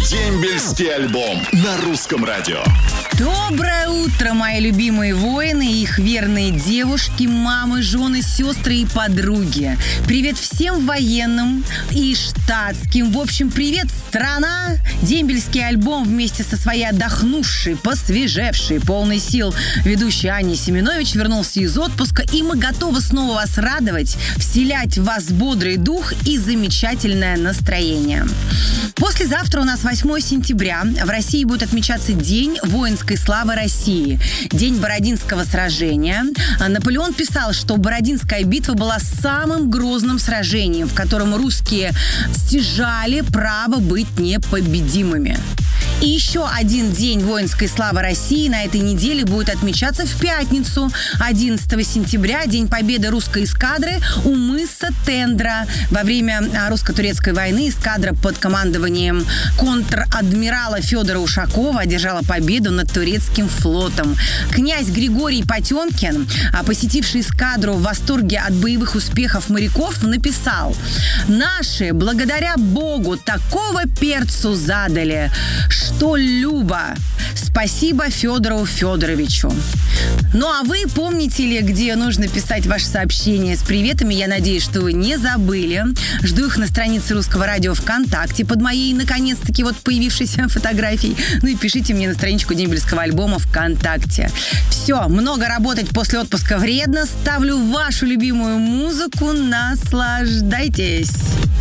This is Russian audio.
Дембельский альбом на русском радио. Доброе утро, мои любимые воины и их верные девушки, мамы, жены, сестры и подруги. Привет всем военным и штатским. В общем, привет, страна! Дембельский альбом вместе со своей отдохнувшей, посвежевшей, полной сил ведущей Аней Семенович вернулся из отпуска, и мы готовы снова вас радовать, вселять в вас бодрый дух и замечательное настроение. Послезавтра у нас 8 сентября. В России будет отмечаться День воинской славы России, День Бородинского сражения. Наполеон писал, что Бородинская битва была самым грозным сражением, в котором русские стяжали право быть непобедимыми. И еще один день воинской славы России на этой неделе будет отмечаться в пятницу, 11 сентября, День победы русской эскадры у мыса Тендра. Во время русско-турецкой войны эскадра под командованием контр-адмирала Федора Ушакова одержала победу над турецким флотом. Князь Григорий Потемкин, посетивший эскадру в восторге от боевых успехов моряков, написал: «Наши, благодаря Богу, такого перцу задали, что любо. Спасибо Федору Федоровичу». Ну а вы помните ли, где нужно писать ваши сообщения с приветами? Я надеюсь, что вы не забыли. Жду их на странице Русского радио ВКонтакте под моей, наконец-таки, вот появившейся фотографией. Ну и пишите мне на страничку Дембельского альбома ВКонтакте. Все, много работать после отпуска вредно. Ставлю вашу любимую музыку. Наслаждайтесь.